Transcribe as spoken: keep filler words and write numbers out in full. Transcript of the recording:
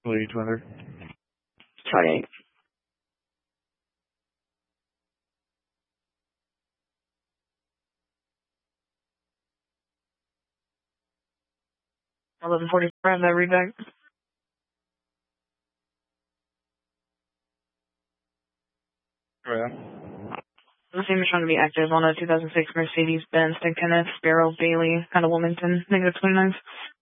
Lady two hundred. twenty-eight. eleven forty-four, have that read back. Oh, yeah. The same is trying to be active on a two thousand six Mercedes-Benz Kenneth Sparrow Bailey out of Wilmington, negative twenty-nine.